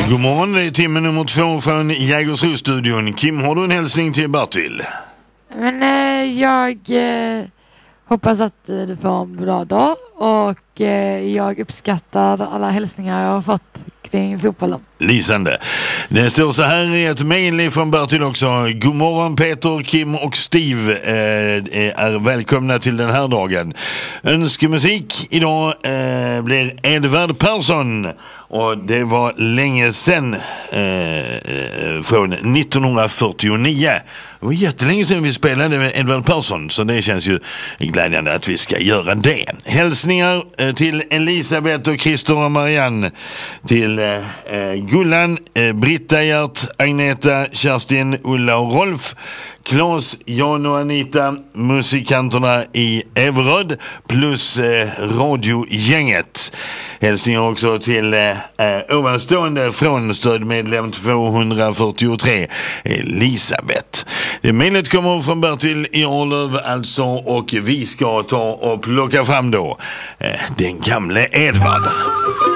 God morgon, det är timme nummer 2 från Jägersro-studion. Kim, har du en hälsning till Bertil? Men jag hoppas att du får en bra dag och jag uppskattar alla hälsningar jag har fått kring fotbollen. Lysande. Det står så här i ett mejl från Bertil också. God morgon Peter, Kim och Steve är välkomna till den här dagen. Önskemusik idag blir Edvard Persson. Och det var länge sedan från 1949. Det var jättelänge sedan vi spelade med Edvard Persson, så det känns ju glädjande att vi ska göra det. Hälsningar till Elisabeth och Christer och Marianne, till Gullan, Britta, Gert, Agneta, Kerstin, Ulla och Rolf, Claes, Jan och Anita, musikanterna i Everöd plus radiogänget. Hälsningar också till ovanstående från stödmedlem 243, Elisabeth. Det mejlet kommer från Bertil i Arlöv alltså, och vi ska ta och plocka fram då den gamle Edvard.